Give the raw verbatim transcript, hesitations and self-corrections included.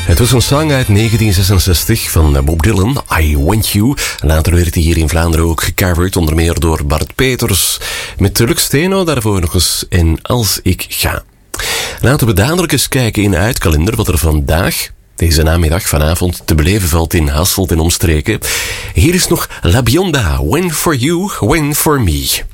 Het was een song uit negentien zesenzestig van Bob Dylan, I Want You. Later werd hij hier in Vlaanderen ook gecoverd, onder meer door Bart Peters. Met Lux Steno daarvoor nog eens En Als Ik Ga. Laten we dadelijk eens kijken in de uitkalender wat er vandaag, deze namiddag, vanavond, te beleven valt in Hasselt en omstreken. Hier is nog La Bionda, When For You, When For Me.